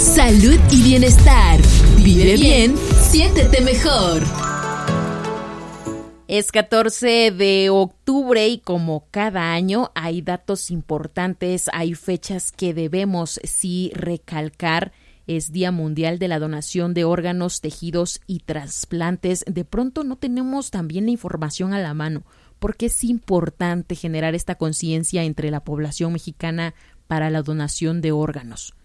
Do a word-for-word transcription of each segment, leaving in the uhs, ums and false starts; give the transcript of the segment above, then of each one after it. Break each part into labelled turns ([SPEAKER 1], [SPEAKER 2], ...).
[SPEAKER 1] salud y bienestar. Vive bien, siéntete mejor.
[SPEAKER 2] Es catorce de octubre y como cada año hay datos importantes, hay fechas que debemos sí recalcar. Es Día Mundial de la Donación de Órganos, Tejidos y Trasplantes. De pronto no tenemos también la información a la mano, porque es importante generar esta conciencia entre la población mexicana para la donación de órganos.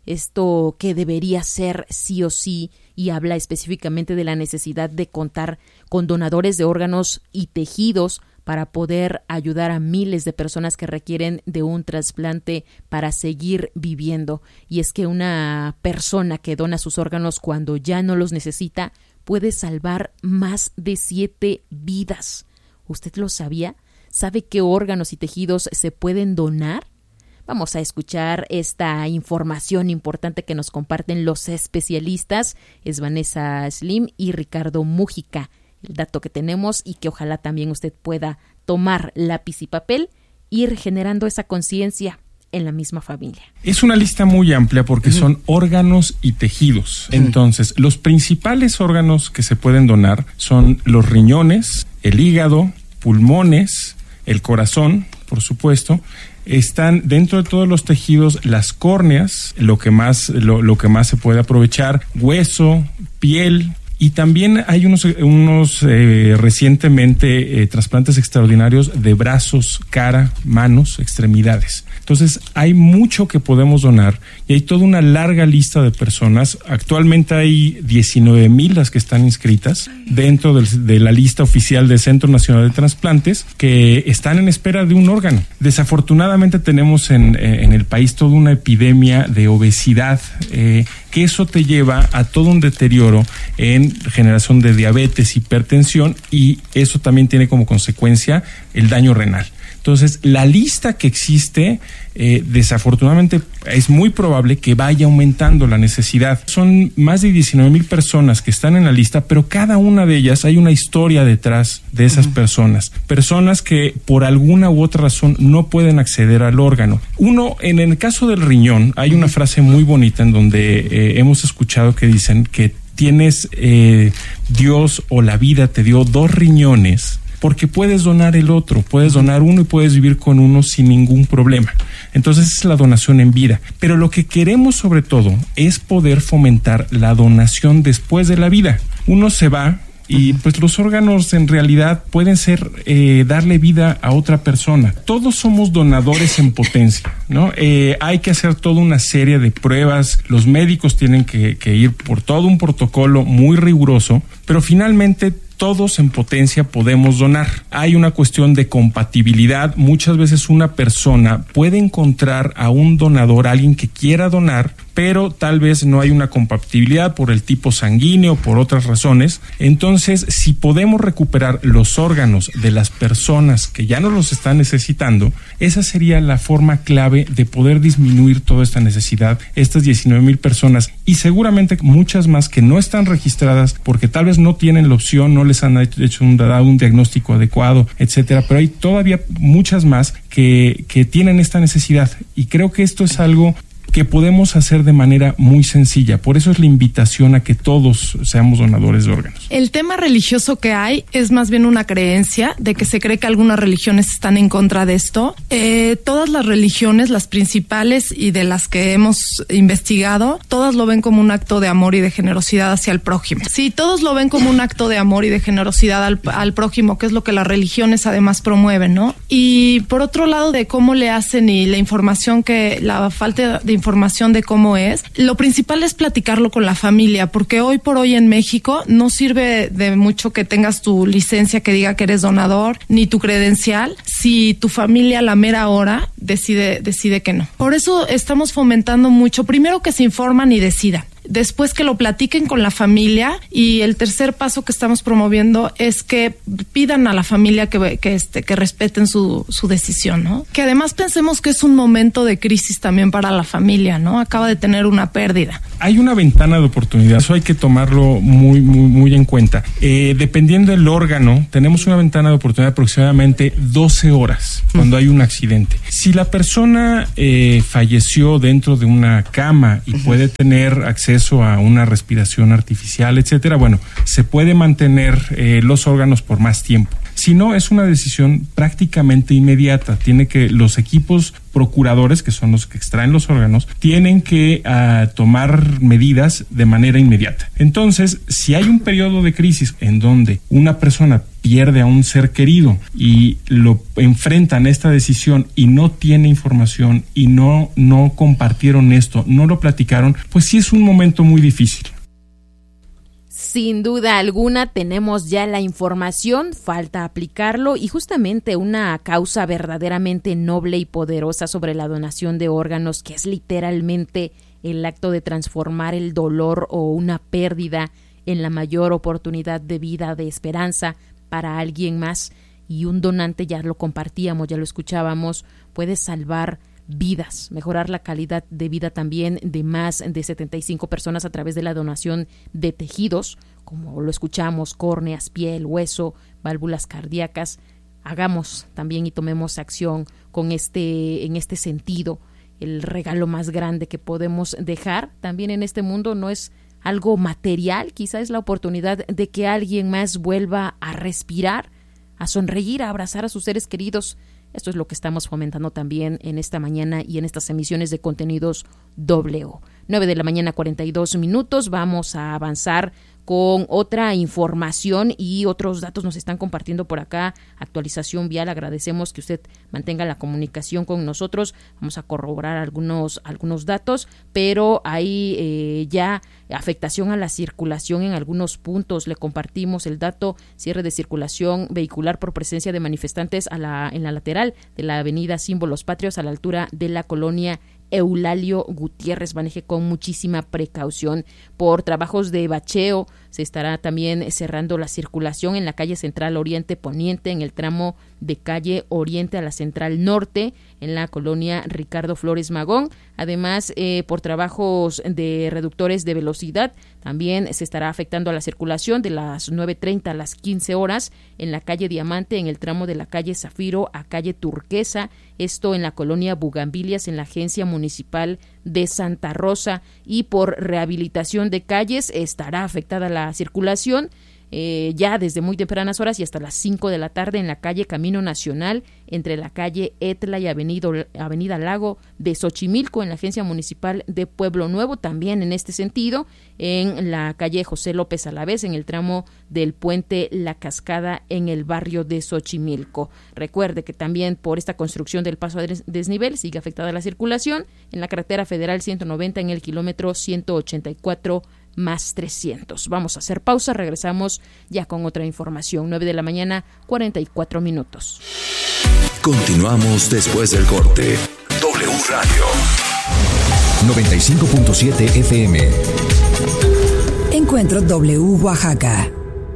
[SPEAKER 2] Esto que debería ser sí o sí, y habla específicamente de la necesidad de contar con donadores de órganos y tejidos para poder ayudar a miles de personas que requieren de un trasplante para seguir viviendo. Y es que una persona que dona sus órganos cuando ya no los necesita puede salvar más de siete vidas. ¿Usted lo sabía? ¿Sabe qué órganos y tejidos se pueden donar? Vamos a escuchar esta información importante que nos comparten los especialistas. Es Vanessa Slim y Ricardo Mújica. El dato que tenemos y que ojalá también usted pueda tomar lápiz y papel, ir generando esa conciencia en la misma familia.
[SPEAKER 3] Es una lista muy amplia porque uh-huh. son órganos y tejidos. Uh-huh. Entonces, los principales órganos que se pueden donar son los riñones, el hígado, pulmones, el corazón, por supuesto. Están dentro de todos los tejidos las córneas, lo que más, lo, lo que más se puede aprovechar, hueso, piel. Y también hay unos, unos eh, recientemente eh, trasplantes extraordinarios de brazos, cara, manos, extremidades. Entonces hay mucho que podemos donar y hay toda una larga lista de personas. Actualmente hay diecinueve mil las que están inscritas dentro del, de la lista oficial del Centro Nacional de Trasplantes que están en espera de un órgano. Desafortunadamente tenemos en, en el país toda una epidemia de obesidad, eh, que eso te lleva a todo un deterioro en generación de diabetes, hipertensión, y eso también tiene como consecuencia el daño renal. Entonces, la lista que existe, eh, desafortunadamente, es muy probable que vaya aumentando la necesidad. Son más de diecinueve mil personas que están en la lista, pero cada una de ellas hay una historia detrás de esas uh-huh. personas. Personas que por alguna u otra razón no pueden acceder al órgano. Uno, en el caso del riñón, hay una frase muy bonita en donde eh, hemos escuchado que dicen que tienes, eh, Dios o la vida te dio dos riñones, porque puedes donar el otro, puedes donar uno y puedes vivir con uno sin ningún problema. Entonces es la donación en vida. Pero lo que queremos sobre todo es poder fomentar la donación después de la vida. Uno se va y pues los órganos en realidad pueden ser eh, darle vida a otra persona. Todos somos donadores en potencia, ¿no? Eh, hay que hacer toda una serie de pruebas. Los médicos tienen que, que ir por todo un protocolo muy riguroso, pero finalmente todos en potencia podemos donar. Hay una cuestión de compatibilidad. Muchas veces una persona puede encontrar a un donador, a alguien que quiera donar, pero tal vez no hay una compatibilidad por el tipo sanguíneo, por otras razones. Entonces, si podemos recuperar los órganos de las personas que ya no los están necesitando, esa sería la forma clave de poder disminuir toda esta necesidad, estas diecinueve mil personas, y seguramente muchas más que no están registradas porque tal vez no tienen la opción, no les han hecho un, dado un diagnóstico adecuado, etcétera, pero hay todavía muchas más que, que tienen esta necesidad, y creo que esto es algo que podemos hacer de manera muy sencilla. Por eso es la invitación a que todos seamos donadores de órganos.
[SPEAKER 4] El tema religioso que hay es más bien una creencia de que se cree que algunas religiones están en contra de esto. Eh, todas las religiones, las principales y de las que hemos investigado, todas lo ven como un acto de amor y de generosidad hacia el prójimo. Sí, todos lo ven como un acto de amor y de generosidad al, al prójimo, que es lo que las religiones además promueven, ¿no? Y por otro lado, de cómo le hacen y la información que, la falta de información de cómo es, lo principal es platicarlo con la familia, porque hoy por hoy en México no sirve de mucho que tengas tu licencia que diga que eres donador, ni tu credencial, si tu familia a la mera hora decide, decide que no. Por eso estamos fomentando mucho, primero que se informan y decidan. Después que lo platiquen con la familia, y el tercer paso que estamos promoviendo es que pidan a la familia que, que, este, que respeten su, su decisión, ¿no? Que además pensemos que es un momento de crisis también para la familia, ¿no? Acaba de tener una pérdida.
[SPEAKER 3] hay una ventana de oportunidad, eso hay que tomarlo muy, muy, muy en cuenta. Eh, dependiendo del órgano, tenemos una ventana de oportunidad de aproximadamente doce horas cuando hay un accidente. Si la persona eh, falleció dentro de una cama y uh-huh. puede tener acceso a una respiración artificial, etcétera, bueno, se puede mantener eh, los órganos por más tiempo. Si no, es una decisión prácticamente inmediata. Tiene que los equipos procuradores, que son los que extraen los órganos, tienen que uh, tomar medidas de manera inmediata. Entonces, si hay un periodo de crisis en donde una persona pierde a un ser querido y lo enfrentan esta decisión y no tiene información y no, no compartieron esto, no lo platicaron, pues sí es un momento muy difícil.
[SPEAKER 2] Sin duda alguna tenemos ya la información, falta aplicarlo y justamente una causa verdaderamente noble y poderosa sobre la donación de órganos, que es literalmente el acto de transformar el dolor o una pérdida en la mayor oportunidad de vida, de esperanza para alguien más. Y un donante, ya lo compartíamos, ya lo escuchábamos, puede salvar vidas, mejorar la calidad de vida también de más de setenta y cinco personas a través de la donación de tejidos, como lo escuchamos, córneas, piel, hueso, válvulas cardíacas. Hagamos también y tomemos acción con este, en este sentido. El regalo más grande que podemos dejar también en este mundo no es algo material, quizá es la oportunidad de que alguien más vuelva a respirar, a sonreír, a abrazar a sus seres queridos. Esto es lo que estamos fomentando también en esta mañana y en estas emisiones de contenidos doble O. nueve de la mañana, cuarenta y dos minutos. Vamos a avanzar con otra información y otros datos nos están compartiendo por acá. Actualización vial, agradecemos que usted mantenga la comunicación con nosotros. Vamos a corroborar algunos, algunos datos, pero hay eh, ya afectación a la circulación en algunos puntos. Le compartimos el dato: cierre de circulación vehicular por presencia de manifestantes a la, en la lateral de la avenida Símbolos Patrios a la altura de la colonia Eulalio Gutiérrez. Maneje con muchísima precaución. Por trabajos de bacheo se estará también cerrando la circulación en la calle Central Oriente Poniente, en el tramo de calle Oriente a la Central Norte, en la colonia Ricardo Flores Magón. Además, eh, por trabajos de reductores de velocidad, también se estará afectando a la circulación de las nueve treinta a las quince horas en la calle Diamante, en el tramo de la calle Zafiro a calle Turquesa, esto en la colonia Bugambilias, en la Agencia Municipal de Santa Rosa. Y por rehabilitación de calles estará afectada la circulación Eh, ya desde muy tempranas horas y hasta las cinco de la tarde en la calle Camino Nacional, entre la calle Etla y Avenida, Avenida Lago de Xochimilco, en la Agencia Municipal de Pueblo Nuevo. También en este sentido, en la calle José López Alavés, en el tramo del puente La Cascada, en el barrio de Xochimilco. Recuerde que también por esta construcción del paso a desnivel sigue afectada la circulación en la carretera federal ciento noventa, en el kilómetro ciento ochenta y cuatro más trescientos. Vamos a hacer pausa, regresamos ya con otra información. nueve de la mañana, cuarenta y cuatro minutos.
[SPEAKER 5] Continuamos después del corte. W Radio noventa y cinco punto siete F M.
[SPEAKER 6] Encuentro W Oaxaca.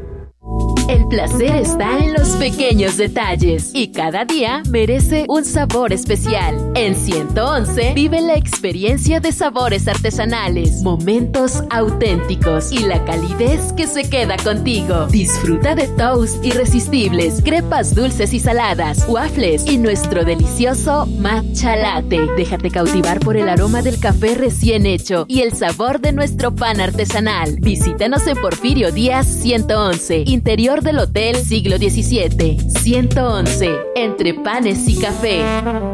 [SPEAKER 1] El placer está en los pequeños detalles y cada día merece un sabor especial. En ciento once vive la experiencia de sabores artesanales, momentos auténticos y la calidez que se queda contigo. Disfruta de toast irresistibles, crepas dulces y saladas, waffles y nuestro delicioso matcha latte. Déjate cautivar por el aroma del café recién hecho y el sabor de nuestro pan artesanal. Visítanos en Porfirio Díaz ciento once, interior del Hotel Siglo diecisiete. ciento once, entre panes y café.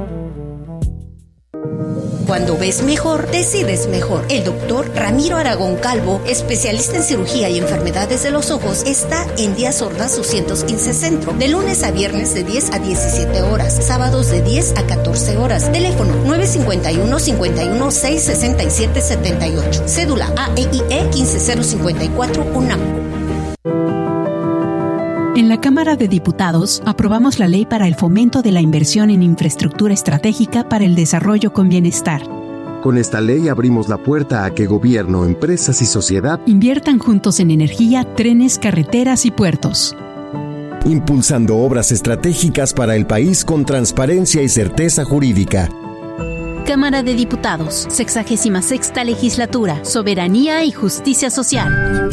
[SPEAKER 7] Cuando ves mejor, decides mejor. El doctor Ramiro Aragón Calvo, especialista en cirugía y enfermedades de los ojos, está en Díaz Ordaz doscientos quince Centro, de lunes a viernes de diez a diecisiete horas, sábados de diez a catorce horas. Teléfono nueve cinco uno, cinco uno seis, seis siete siete ocho. Cédula A E I E quince cero cincuenta y cuatro UNAM.
[SPEAKER 8] En la Cámara de Diputados aprobamos la Ley para el Fomento de la Inversión en Infraestructura Estratégica para el Desarrollo con Bienestar.
[SPEAKER 9] Con esta ley abrimos la puerta a que gobierno, empresas y sociedad
[SPEAKER 8] inviertan juntos en energía, trenes, carreteras y puertos,
[SPEAKER 9] impulsando obras estratégicas para el país con transparencia y certeza jurídica.
[SPEAKER 8] Cámara de Diputados, sexagésima sexta legislatura, Soberanía y Justicia Social.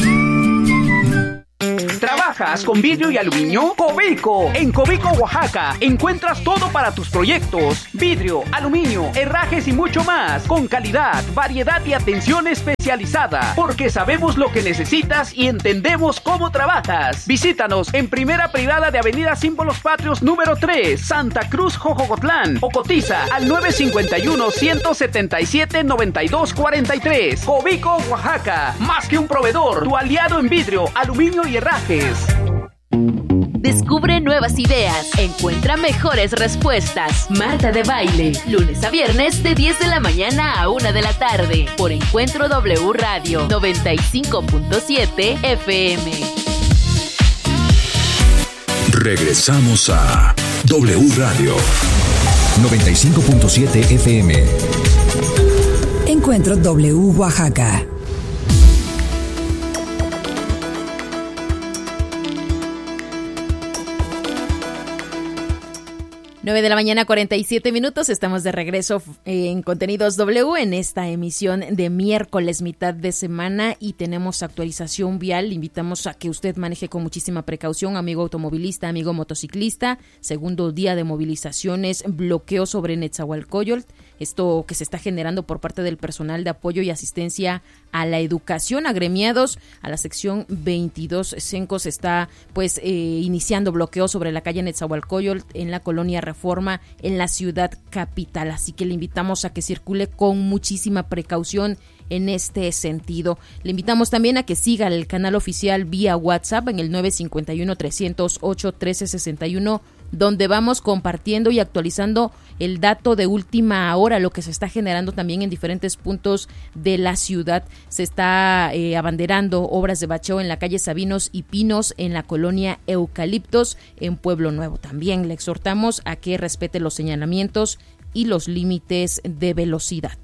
[SPEAKER 10] ¿Trabajas con vidrio y aluminio? Cobico. En Cobico, Oaxaca, encuentras todo para tus proyectos. Vidrio, aluminio, herrajes y mucho más. Con calidad, variedad y atención especializada. Porque sabemos lo que necesitas y entendemos cómo trabajas. Visítanos en Primera Privada de Avenida Símbolos Patrios número tres, Santa Cruz, Jojocotlán. O cotiza al nueve cinco uno, uno siete siete, nueve dos cuatro tres. Cobico, Oaxaca. Más que un proveedor, tu aliado en vidrio, aluminio y herrajes.
[SPEAKER 1] Descubre nuevas ideas, encuentra mejores respuestas. Marta de Baile, lunes a viernes de diez de la mañana a una de la tarde, por Encuentro W Radio noventa y cinco punto siete F M.
[SPEAKER 5] Regresamos a W Radio noventa y cinco punto siete F M.
[SPEAKER 6] Encuentro W Oaxaca.
[SPEAKER 2] nueve de la mañana, cuarenta y siete minutos. Estamos de regreso en Contenidos W en esta emisión de miércoles, mitad de semana, y tenemos actualización vial. Le invitamos a que usted maneje con muchísima precaución, amigo automovilista, amigo motociclista. Segundo día de movilizaciones, bloqueo sobre Netzahualcóyotl. Esto que se está generando por parte del personal de apoyo y asistencia a la educación, agremiados a la sección veintidós Senco, se está pues eh, iniciando bloqueo sobre la calle Netzahualcóyotl en la colonia Reforma en la ciudad capital. Así que le invitamos a que circule con muchísima precaución en este sentido. Le invitamos también a que siga el canal oficial vía WhatsApp en el nueve cinco uno, tres cero ocho, uno tres seis uno, donde vamos compartiendo y actualizando el dato de última hora, lo que se está generando también en diferentes puntos de la ciudad. Se está eh, abanderando obras de bacheo en la calle Sabinos y Pinos, en la colonia Eucaliptos, en Pueblo Nuevo. También le exhortamos a que respete los señalamientos y los límites de velocidad.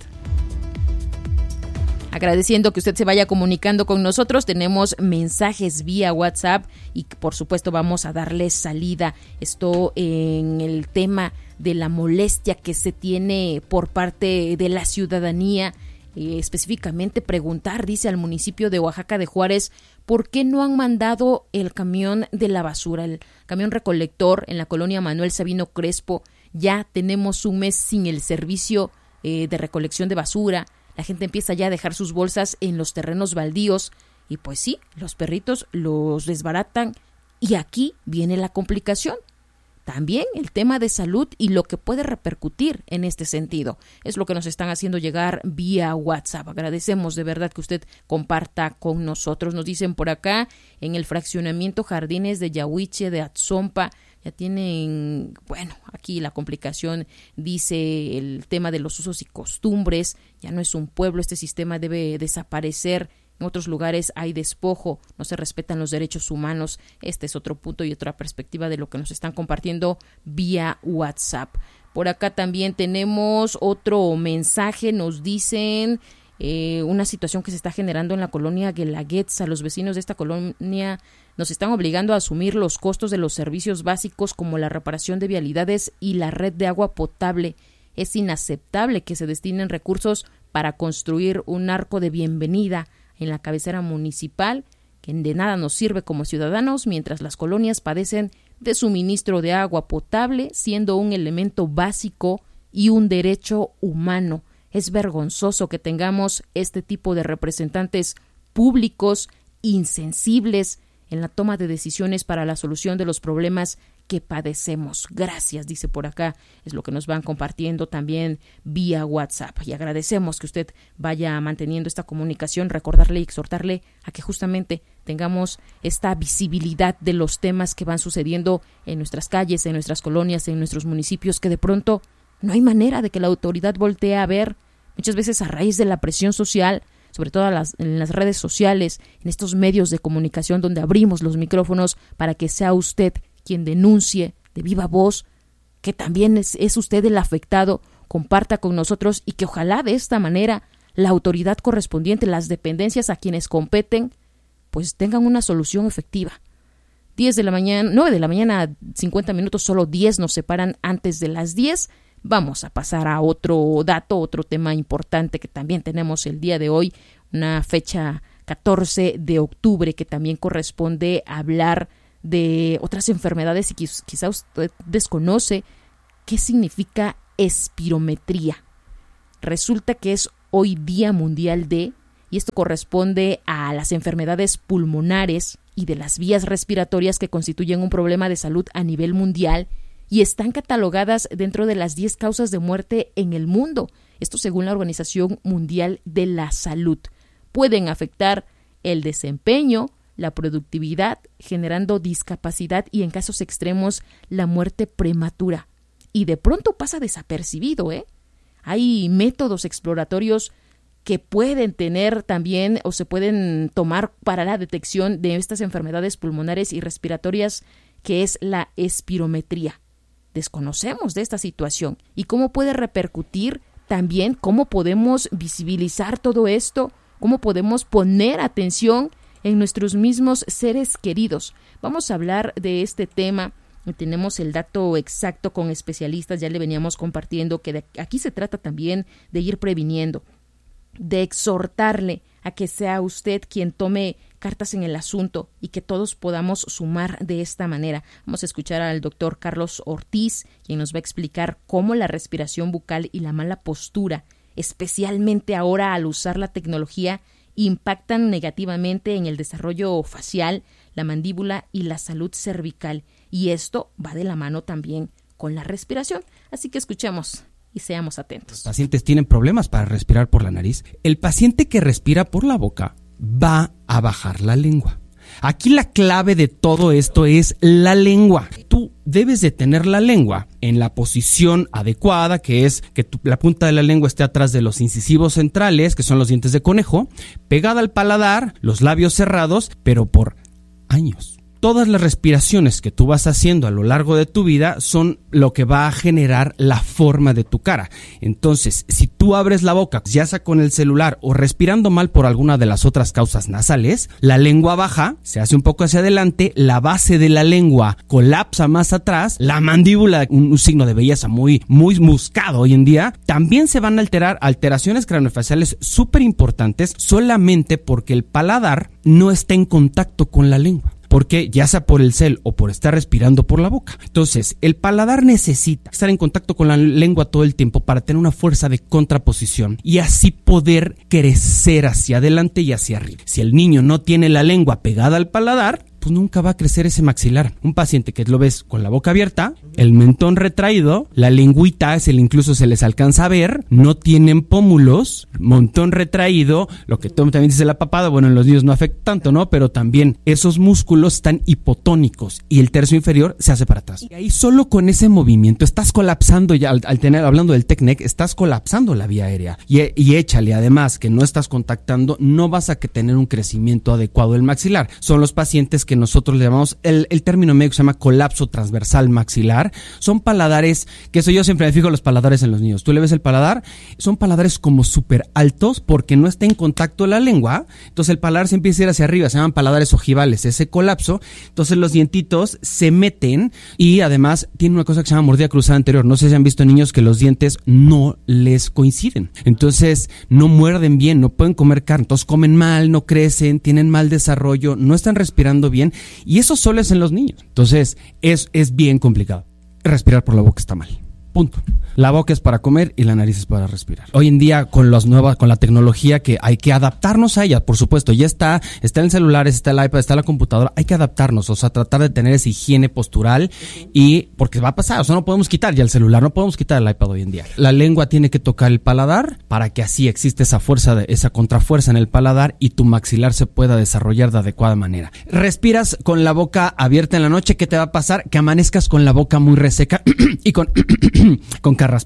[SPEAKER 2] Agradeciendo que usted se vaya comunicando con nosotros, tenemos mensajes vía WhatsApp y por supuesto vamos a darle salida. Esto en el tema de la molestia que se tiene por parte de la ciudadanía, eh, específicamente preguntar, dice, al municipio de Oaxaca de Juárez, ¿por qué no han mandado el camión de la basura, el camión recolector en la colonia Manuel Sabino Crespo? Ya tenemos un mes sin el servicio eh, de recolección de basura. La gente empieza ya a dejar sus bolsas en los terrenos baldíos y pues sí, los perritos los desbaratan y aquí viene la complicación. También el tema de salud y lo que puede repercutir en este sentido. Es lo que nos están haciendo llegar vía WhatsApp. Agradecemos de verdad que usted comparta con nosotros. Nos dicen por acá, en el fraccionamiento Jardines de Yahuiche, de Atzompa, ya tienen, bueno, aquí la complicación, dice, el tema de los usos y costumbres. Ya no es un pueblo, este sistema debe desaparecer. En otros lugares hay despojo, no se respetan los derechos humanos. Este es otro punto y otra perspectiva de lo que nos están compartiendo vía WhatsApp. Por acá también tenemos otro mensaje, nos dicen eh, una situación que se está generando en la colonia Guelaguetza. Los vecinos de esta colonia nos están obligando a asumir los costos de los servicios básicos como la reparación de vialidades y la red de agua potable. Es inaceptable que se destinen recursos para construir un arco de bienvenida en la cabecera municipal, que de nada nos sirve como ciudadanos, mientras las colonias padecen de suministro de agua potable, siendo un elemento básico y un derecho humano. Es vergonzoso que tengamos este tipo de representantes públicos insensibles en la toma de decisiones para la solución de los problemas que padecemos. Gracias, dice por acá, es lo que nos van compartiendo también vía WhatsApp. Y agradecemos que usted vaya manteniendo esta comunicación, recordarle y exhortarle a que justamente tengamos esta visibilidad de los temas que van sucediendo en nuestras calles, en nuestras colonias, en nuestros municipios, que de pronto no hay manera de que la autoridad voltee a ver, muchas veces a raíz de la presión social, sobre todo en las, en las redes sociales, en estos medios de comunicación donde abrimos los micrófonos para que sea usted quien denuncie de viva voz, que también es, es usted el afectado, comparta con nosotros y que ojalá de esta manera la autoridad correspondiente, las dependencias a quienes competen, pues tengan una solución efectiva. diez de la mañana, nueve de la mañana, cincuenta minutos, solo diez nos separan antes de las diez. Vamos a pasar a otro dato, otro tema importante que también tenemos el día de hoy, una fecha catorce de octubre que también corresponde a hablar de otras enfermedades y quiz- quizá usted desconoce qué significa espirometría. Resulta que es hoy Día Mundial de, y esto corresponde a las enfermedades pulmonares y de las vías respiratorias que constituyen un problema de salud a nivel mundial y están catalogadas dentro de las diez causas de muerte en el mundo. Esto según la Organización Mundial de la Salud. Pueden afectar el desempeño, la productividad, generando discapacidad y en casos extremos la muerte prematura. Y de pronto pasa desapercibido, ¿eh? Hay métodos exploratorios que pueden tener también o se pueden tomar para la detección de estas enfermedades pulmonares y respiratorias, que es la espirometría. Desconocemos de esta situación y cómo puede repercutir también, cómo podemos visibilizar todo esto, cómo podemos poner atención en nuestros mismos seres queridos. Vamos a hablar de este tema. Tenemos el dato exacto con especialistas, ya le veníamos compartiendo que de aquí se trata también de ir previniendo, de exhortarle a que sea usted quien tome cartas en el asunto y que todos podamos sumar de esta manera. Vamos a escuchar al doctor Carlos Ortiz, quien nos va a explicar cómo la respiración bucal y la mala postura, especialmente ahora al usar la tecnología, impactan negativamente en el desarrollo facial, la mandíbula y la salud cervical. Y esto va de la mano también con la respiración. Así que escuchemos y seamos atentos.
[SPEAKER 11] Los pacientes tienen problemas para respirar por la nariz. El paciente que respira por la boca va a bajar la lengua. Aquí la clave de todo esto es la lengua. Tú debes de tener la lengua en la posición adecuada, que es que tu, la punta de la lengua esté atrás de los incisivos centrales, que son los dientes de conejo, pegada al paladar, los labios cerrados, pero por años. Todas las respiraciones que tú vas haciendo a lo largo de tu vida son lo que va a generar la forma de tu cara. Entonces, si tú abres la boca, ya sea con el celular o respirando mal por alguna de las otras causas nasales, la lengua baja, se hace un poco hacia adelante, la base de la lengua colapsa más atrás, la mandíbula, un, un signo de belleza muy, muy buscado hoy en día, también se van a alterar alteraciones craneofaciales súper importantes solamente porque el paladar no está en contacto con la lengua. Porque ya sea por el cel o por estar respirando por la boca. Entonces, el paladar necesita estar en contacto con la lengua todo el tiempo para tener una fuerza de contraposición y así poder crecer hacia adelante y hacia arriba. Si el niño no tiene la lengua pegada al paladar, pues nunca va a crecer ese maxilar. Un paciente que lo ves con la boca abierta, el mentón retraído, la lengüita, se le, incluso se les alcanza a ver, no tienen pómulos, mentón retraído, lo que también dice la papada, bueno, en los niños no afecta tanto, ¿no? Pero también esos músculos están hipotónicos y el tercio inferior se hace para atrás. Y ahí solo con ese movimiento estás colapsando ya, al, al tener, hablando del TECNEC, estás colapsando la vía aérea. Y, y échale además que no estás contactando, no vas a que tener un crecimiento adecuado del maxilar. Son los pacientes que que nosotros le llamamos, el, el término médico se llama colapso transversal maxilar. Son paladares, que eso yo siempre me fijo los paladares en los niños. Tú le ves el paladar, son paladares como súper altos porque no está en contacto la lengua, entonces el paladar se empieza a ir hacia arriba, se llaman paladares ojivales, ese colapso, entonces los dientitos se meten y además tiene una cosa que se llama mordida cruzada anterior. No sé si han visto niños que los dientes no les coinciden, entonces no muerden bien, no pueden comer carne, entonces comen mal, no crecen, tienen mal desarrollo, no están respirando bien. Y eso solo es en los niños. Entonces es, es bien complicado. Respirar por la boca está mal. Punto. La boca es para comer y la nariz es para respirar. Hoy en día con las nuevas, con la tecnología que hay que adaptarnos a ella, por supuesto, ya está, está en el celular, está el iPad, está la computadora, hay que adaptarnos, o sea, tratar de tener esa higiene postural y porque va a pasar, o sea, no podemos quitar ya el celular, no podemos quitar el iPad hoy en día. La lengua tiene que tocar el paladar para que así existe esa fuerza, de, esa contrafuerza en el paladar y tu maxilar se pueda desarrollar de adecuada manera. Respiras con la boca abierta en la noche, ¿qué te va a pasar? Que amanezcas con la boca muy reseca y con con carraspera.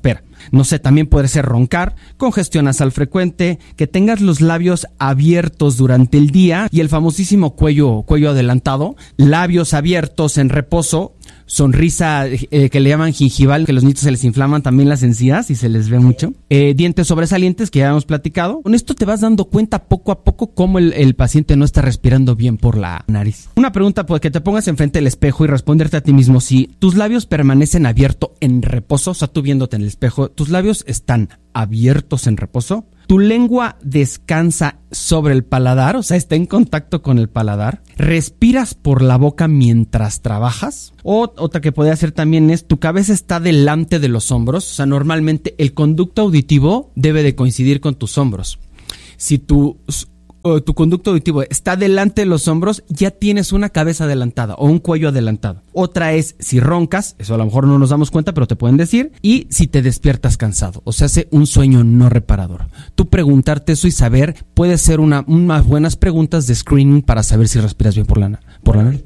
[SPEAKER 11] No sé, también puede ser roncar, congestión nasal frecuente, que tengas los labios abiertos durante el día y el famosísimo cuello, cuello adelantado, labios abiertos en reposo, sonrisa eh, que le llaman gingival, que los niños se les inflaman también las encías y se les ve mucho, eh, dientes sobresalientes que ya hemos platicado. Con esto te vas dando cuenta poco a poco cómo el, el paciente no está respirando bien por la nariz. Una pregunta, pues, que te pongas enfrente del espejo y responderte a ti mismo: si tus labios permanecen abiertos en reposo, o sea, tú viéndote en el espejo, tus labios están abiertos en reposo, tu lengua descansa sobre el paladar, o sea, está en contacto con el paladar, respiras por la boca mientras trabajas, o otra que puede hacer también es tu cabeza está delante de los hombros, o sea, normalmente el conducto auditivo debe de coincidir con tus hombros. Si tu, tu conducto auditivo está delante de los hombros, ya tienes una cabeza adelantada o un cuello adelantado. Otra es si roncas, eso a lo mejor no nos damos cuenta, pero te pueden decir, y si te despiertas cansado, o sea, hace un sueño no reparador. Tú preguntarte eso y saber puede ser una, unas buenas preguntas de screening para saber si respiras bien por la, por la nariz.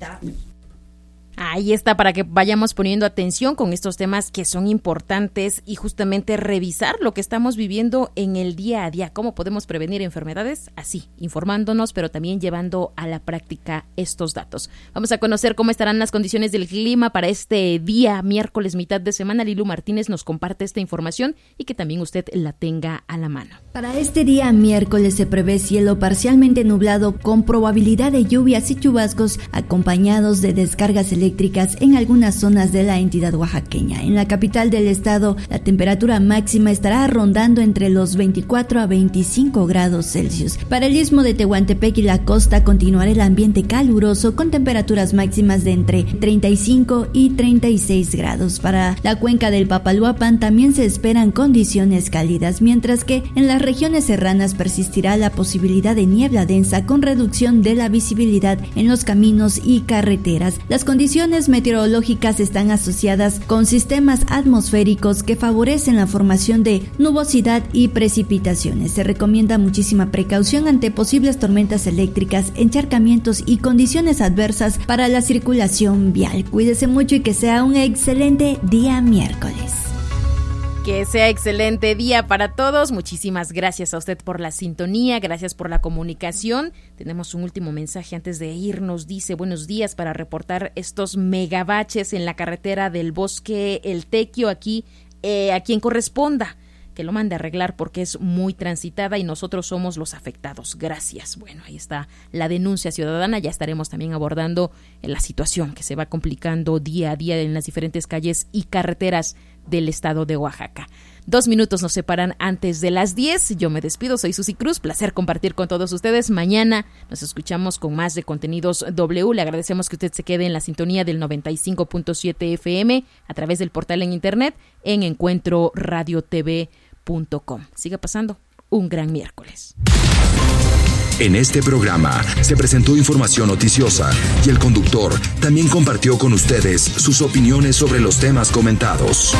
[SPEAKER 2] Ahí está, para que vayamos poniendo atención con estos temas que son importantes y justamente revisar lo que estamos viviendo en el día a día. ¿Cómo podemos prevenir enfermedades? Así, informándonos, pero también llevando a la práctica estos datos. Vamos a conocer cómo estarán las condiciones del clima para este día, miércoles, mitad de semana. Lilu Martínez nos comparte esta información y que también usted la tenga a la mano.
[SPEAKER 12] Para este día, miércoles, se prevé cielo parcialmente nublado con probabilidad de lluvias y chubascos acompañados de descargas eléctricas en algunas zonas de la entidad oaxaqueña. En la capital del estado, la temperatura máxima estará rondando entre los veinticuatro a veinticinco grados Celsius. Para el istmo de Tehuantepec y la costa continuará el ambiente caluroso con temperaturas máximas de entre treinta y cinco y treinta y seis grados. Para la cuenca del Papaloapan también se esperan condiciones cálidas, mientras que en las regiones serranas persistirá la posibilidad de niebla densa con reducción de la visibilidad en los caminos y carreteras. Las condiciones meteorológicas están asociadas con sistemas atmosféricos que favorecen la formación de nubosidad y precipitaciones. Se recomienda muchísima precaución ante posibles tormentas eléctricas, encharcamientos y condiciones adversas para la circulación vial. Cuídese mucho y que sea un excelente día miércoles.
[SPEAKER 2] Que sea excelente día para todos. Muchísimas gracias a usted por la sintonía, gracias por la comunicación. Tenemos un último mensaje antes de irnos. Dice: buenos días, para reportar estos megabaches en la carretera del Bosque El Tequio, aquí eh, a quien corresponda que lo mande a arreglar porque es muy transitada y nosotros somos los afectados. Gracias. Bueno, ahí está la denuncia ciudadana. Ya estaremos también abordando la situación que se va complicando día a día en las diferentes calles y carreteras del estado de Oaxaca. Dos minutos nos separan antes de las diez. Yo me despido, soy Susi Cruz. Placer compartir con todos ustedes. Mañana nos escuchamos con más de Contenidos W. Le agradecemos que usted se quede en la sintonía del noventa y cinco punto siete F M a través del portal en internet en encuentro radio t v punto com. Siga pasando un gran miércoles.
[SPEAKER 5] En este programa se presentó información noticiosa y el conductor también compartió con ustedes sus opiniones sobre los temas comentados.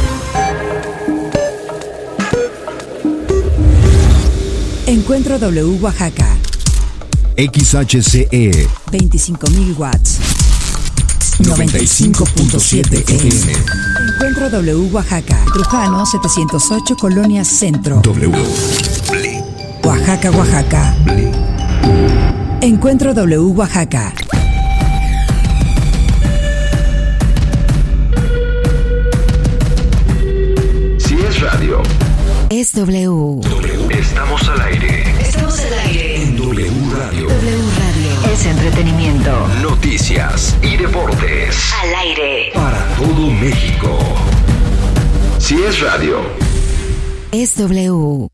[SPEAKER 6] Encuentro W Oaxaca.
[SPEAKER 5] X H C E
[SPEAKER 6] veinticinco mil watts. noventa y cinco punto siete F M. Encuentro W Oaxaca. Trujano setecientos ocho, Colonia Centro.
[SPEAKER 5] W.
[SPEAKER 6] Oaxaca, Oaxaca. Encuentro W Oaxaca.
[SPEAKER 5] Si es radio,
[SPEAKER 6] es W.
[SPEAKER 5] W. Estamos al aire.
[SPEAKER 6] Estamos al aire.
[SPEAKER 5] En W Radio.
[SPEAKER 6] W Radio. Es entretenimiento.
[SPEAKER 5] Noticias y deportes.
[SPEAKER 6] Al aire.
[SPEAKER 5] Para todo México. Si es radio,
[SPEAKER 6] es W.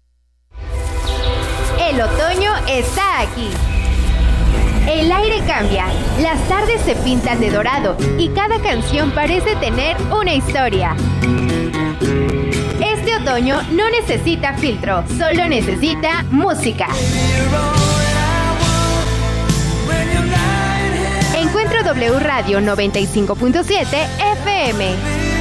[SPEAKER 13] El otoño está aquí. El aire cambia, las tardes se pintan de dorado y cada canción parece tener una historia. Este otoño no necesita filtro, solo necesita música. Encuentro W Radio noventa y cinco punto siete F M.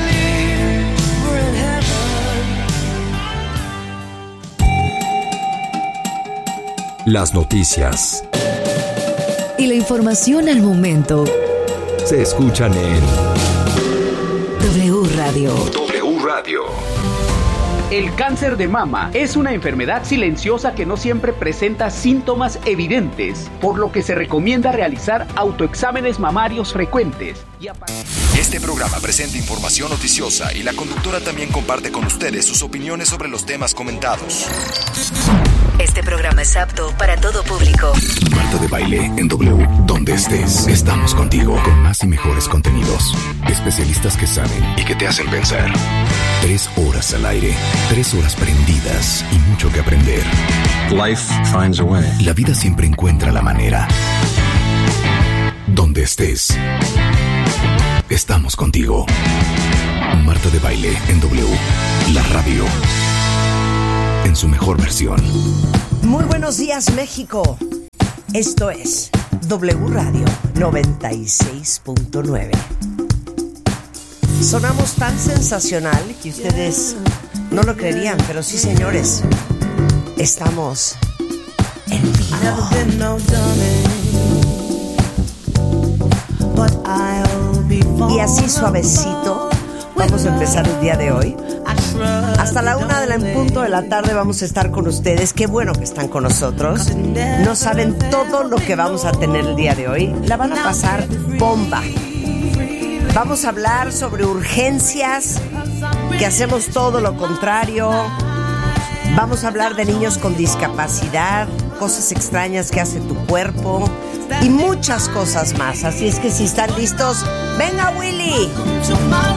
[SPEAKER 5] las noticias
[SPEAKER 6] y la información al momento
[SPEAKER 5] se escuchan en
[SPEAKER 6] W Radio.
[SPEAKER 5] W Radio.
[SPEAKER 10] El cáncer de mama es una enfermedad silenciosa que no siempre presenta síntomas evidentes, por lo que se recomienda realizar autoexámenes mamarios frecuentes.
[SPEAKER 5] Este programa presenta información noticiosa y la conductora también comparte con ustedes sus opiniones sobre los temas comentados.
[SPEAKER 14] Este programa es apto para todo público.
[SPEAKER 5] Marta de Baile en W, donde estés. Estamos contigo con más y mejores contenidos. Especialistas que saben y que te hacen pensar. Tres horas al aire, tres horas prendidas y mucho que aprender. Life finds a way. La vida siempre encuentra la manera. Donde estés. Estamos contigo. Marta de Baile en W, la radio. En su mejor versión.
[SPEAKER 15] Muy buenos días, México. Esto es W Radio noventa y seis punto nueve. Sonamos tan sensacional que ustedes no lo creerían, pero sí, señores, estamos en vivo. Y así suavecito vamos a empezar el día de hoy. Hasta la una de la en punto de la tarde vamos a estar con ustedes. Qué bueno que están con nosotros. No saben todo lo que vamos a tener el día de hoy. La van a pasar bomba. Vamos a hablar sobre urgencias, que hacemos todo lo contrario. Vamos a hablar de niños con discapacidad, cosas extrañas que hace tu cuerpo y muchas cosas más. Así es que si están listos, ¡venga, Willy!